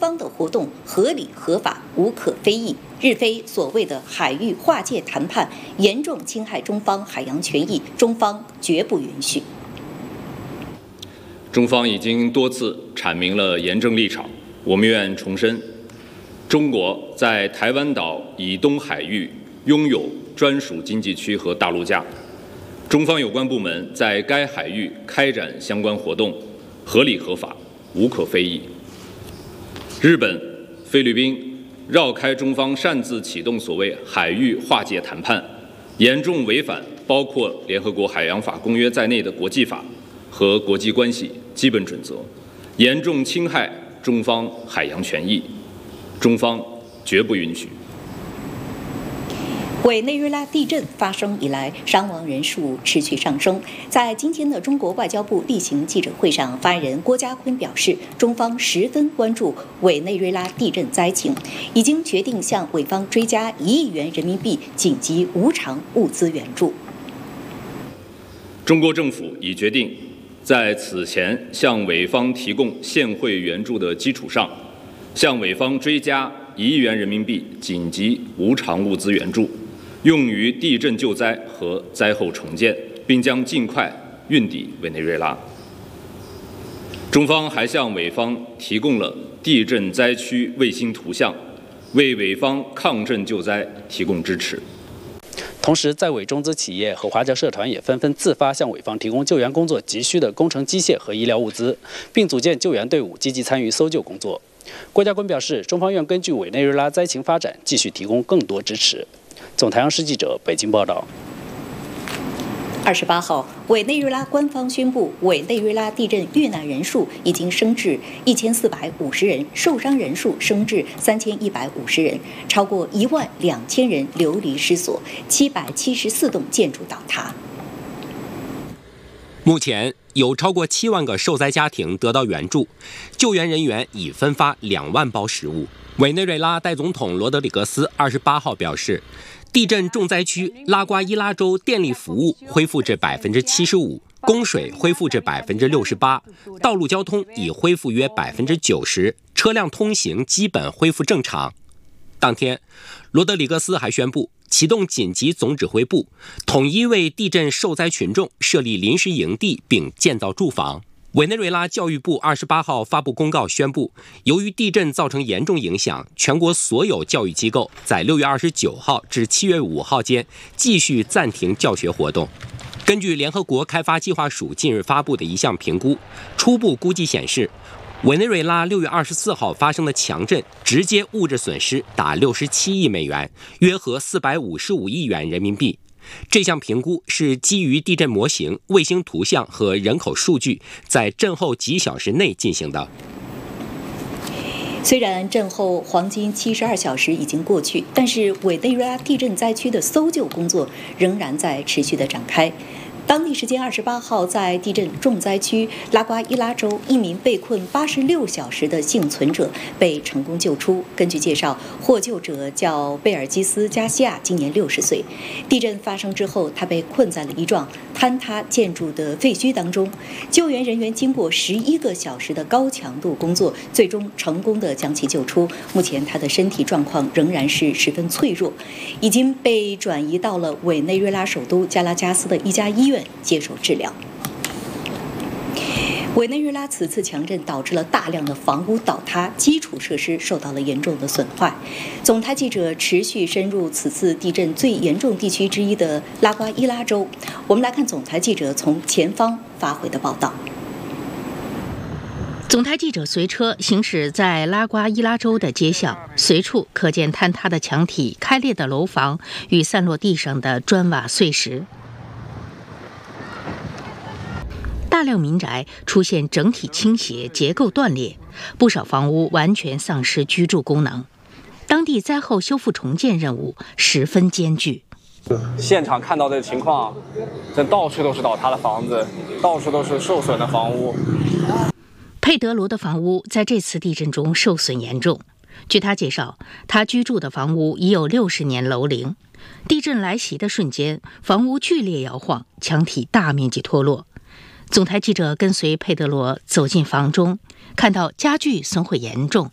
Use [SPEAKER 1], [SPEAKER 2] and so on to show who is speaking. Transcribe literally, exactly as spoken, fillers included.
[SPEAKER 1] 方的活动合理合法，无可非议。日非所谓的海域划界谈判严重侵害中方海洋权益，中方绝不允许。
[SPEAKER 2] 中方已经多次阐明了严正立场，我们愿重申，中国在台湾岛以东海域拥有专属经济区和大陆架，中方有关部门在该海域开展相关活动合理合法，无可非议。日本、菲律宾绕开中方擅自启动所谓海域划界谈判，严重违反包括联合国海洋法公约在内的国际法和国际关系基本准则，严重侵害中方海洋权益，中方绝不允许。
[SPEAKER 1] 委内瑞拉地震发生以来，伤亡人数持续上升。在今天的中国外交部例行记者会上，发言人郭家坤表示，中方十分关注委内瑞拉地震灾情，已经决定向委方追加一亿元人民币紧急无偿物资援助。
[SPEAKER 2] 中国政府已决定在此前向委方提供现汇援助的基础上，向委方追加一亿元人民币紧急无偿物资援助，用于地震救灾和灾后重建，并将尽快运抵委内瑞拉。中方还向委方提供了地震灾区卫星图像，为委方抗震救灾提供支持。
[SPEAKER 3] 同时，在委中资企业和华侨社团也纷纷自发向委方提供救援工作急需的工程机械和医疗物资，并组建救援队伍，积极参与搜救工作。郭家坤表示，中方愿根据委内瑞拉灾情发展，继续提供更多支持。总台央视记者北京报道。
[SPEAKER 1] 二十八号，委内瑞拉官方宣布，委内瑞拉地震遇难人数已经升至一千四百五十人，受伤人数升至三千一百五十人，超过一万两千人流离失所，七百七十四栋建筑倒塌。
[SPEAKER 4] 目前有超过七万个受灾家庭得到援助，救援人员已分发两万包食物。委内瑞拉代总统罗德里格斯二十八号表示，地震重灾区拉瓜伊拉州电力服务恢复至百分之七十五，供水恢复至百分之六十八，道路交通已恢复约百分之九十，车辆通行基本恢复正常。当天，罗德里格斯还宣布启动紧急总指挥部，统一为地震受灾群众设立临时营地并建造住房。委内瑞拉教育部二十八号发布公告宣布，由于地震造成严重影响，全国所有教育机构在六月二十九号至七月五号间继续暂停教学活动。根据联合国开发计划署近日发布的一项评估，初步估计显示，委内瑞拉六月二十四号发生的强震直接物质损失达六十七亿美元，约合四百五十五亿元人民币。这项评估是基于地震模型、卫星图像和人口数据，在震后几小时内进行的。
[SPEAKER 1] 虽然震后黄金七十二小时已经过去，但是委内瑞拉地震灾区的搜救工作仍然在持续的展开。当地时间二十八号，在地震重灾区拉瓜伊拉州，一名被困八十六小时的幸存者被成功救出。根据介绍，获救者叫贝尔基斯·加西亚，今年六十岁。地震发生之后，他被困在了一幢坍塌建筑的废墟当中。救援人员经过十一个小时的高强度工作，最终成功的将其救出。目前他的身体状况仍然是十分脆弱，已经被转移到了委内瑞拉首都加拉加斯的一家医院接受治疗。委内瑞拉此次强震导致了大量的房屋倒塌，基础设施受到了严重的损坏。总台记者持续深入此次地震最严重地区之一的拉瓜伊拉州，我们来看总台记者从前方发回的报道。
[SPEAKER 5] 总台记者随车行驶在拉瓜伊拉州的街巷，随处可见坍塌的墙体、开裂的楼房与散落地上的砖瓦碎石。大量民宅出现整体倾斜、结构断裂，不少房屋完全丧失居住功能。当地灾后修复重建任务十分艰巨。
[SPEAKER 6] 现场看到的情况，这到处都是倒塌的房子，到处都是受损的房屋。
[SPEAKER 5] 佩德罗的房屋在这次地震中受损严重。据他介绍，他居住的房屋已有六十年楼龄。地震来袭的瞬间，房屋剧烈摇晃，墙体大面积脱落。总台记者跟随佩德罗走进房中，看到家具损毁严重，